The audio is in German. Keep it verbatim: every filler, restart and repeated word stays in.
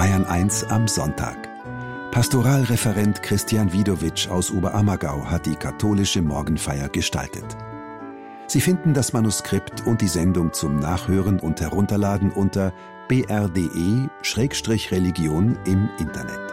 Bayern eins am Sonntag. Pastoralreferent Christian Widowitsch aus Oberammergau hat die katholische Morgenfeier gestaltet. Sie finden das Manuskript und die Sendung zum Nachhören und Herunterladen unter b r punkt d e Schrägstrich Religion im Internet.